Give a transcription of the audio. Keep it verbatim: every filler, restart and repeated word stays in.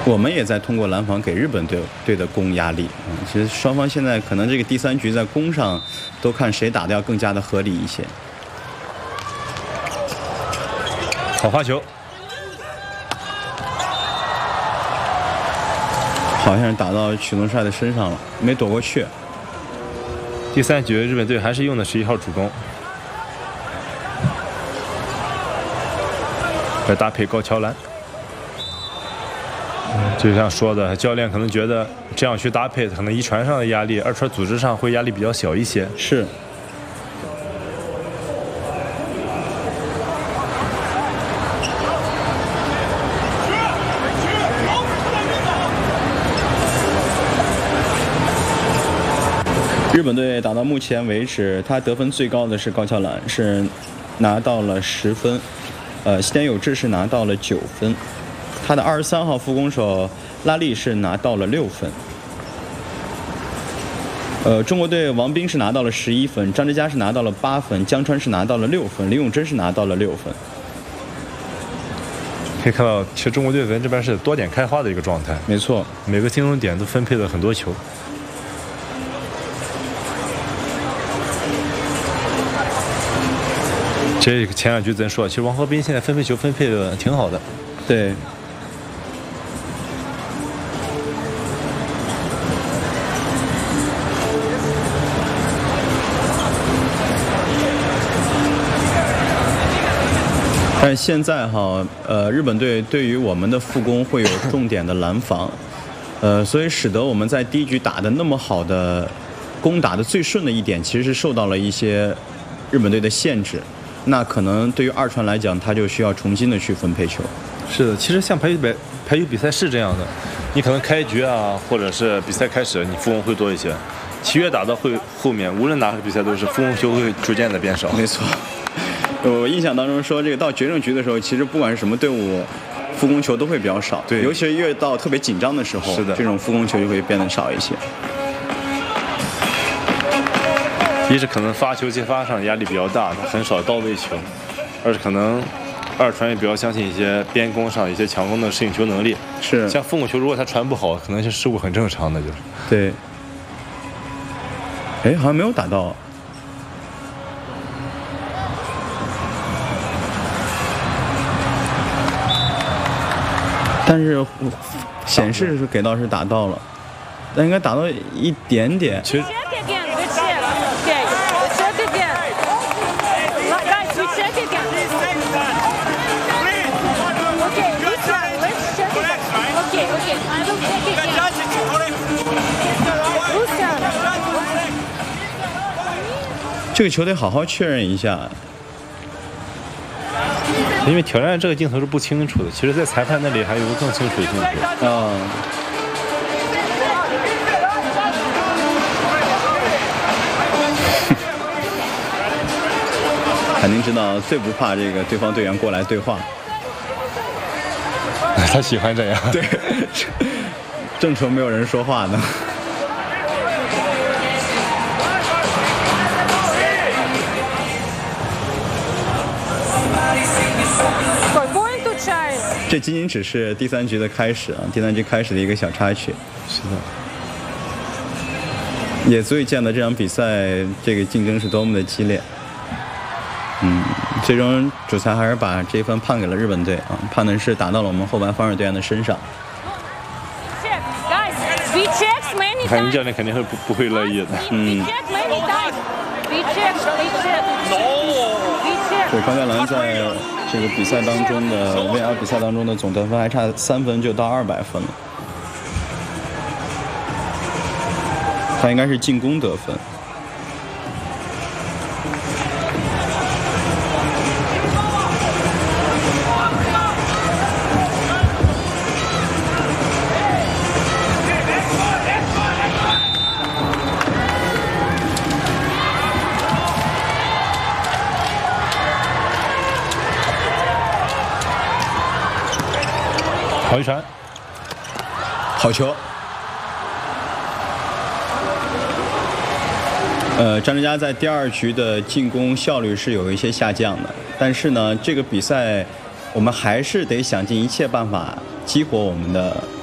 我们也在通过拦防给日本队队的攻压力啊、嗯。其实双方现在可能这个第三局在攻上都看谁打得要更加的合理一些。 好发球， 好像是打到许宗帅的身上了，没躲过去。 第三局日本队还是用的十一号主攻，来搭配高桥兰。就像说的，教练可能觉得这样去搭配，可能一传上的压力，二传组织上会压力比较小一些。 是。日本队打到目前为止，他得分最高的是高桥兰，是拿到了十分，呃，西田有志是拿到了九分。他的二十三号副攻手拉力是拿到了六分，呃，中国队王斌是拿到了十一分，张之佳是拿到了八分，江川是拿到了六分，李永珍是拿到了六分。 可以看到，其实中国队文这边是多点开花的一个状态。 没错， 每个进攻点都分配了很多球。这前两局咱说，其实王和斌现在分配球分配的挺好的。 对。但是现在哈，呃，日本队对于我们的副攻会有重点的拦防，呃，所以使得我们在第一局打的那么好的攻打的最顺的一点，其实是受到了一些日本队的限制。那可能对于二传来讲，他就需要重新的去分配球。 是的，其实像排球比排球比赛是这样的，你可能开局啊，或者是比赛开始，你副攻会多一些，其越打到会后面，无论哪个比赛都是副攻球会逐渐的变少。 没错。我印象当中说，这个到决胜局的时候，其实不管是什么队伍，副攻球都会比较少。 对， 尤其是越到特别紧张的时候， 是的， 这种副攻球就会变得少一些。 一是可能发球接发上压力比较大，他很少到位球；二是可能二传也比较相信一些边攻上一些强攻的适应球能力。 是， 像副攻球如果他传不好，可能是失误很正常的，就是。 对。哎，好像没有打到。但是显示是给到是打到了，但应该打到一点点。 其实这个球得好好确认一下。 因为挑战这个镜头是不清楚的，其实在裁判那里还有个更清楚的镜头。 啊。肯定知道最不怕这个对方队员过来对话。 他喜欢这样。 对，正愁没有人说话呢。这仅仅只是第三局的开始啊，第三局开始的一个小插曲。 是的， 也足以见得这场比赛这个竞争是多么的激烈。嗯，最终主裁还是把这一分判给了日本队啊，判的是打到了我们后盘防守队员的身上。 看教练肯定会不不会乐意的。 嗯。对，高桥兰在这个比赛当中的 V R 比赛当中的总得分还差三分就到二百分了，他应该是进攻得分。 好一传， 好球。呃，张之佳在第二局的进攻效率是有一些下降的，但是呢，这个比赛我们还是得想尽一切办法激活我们的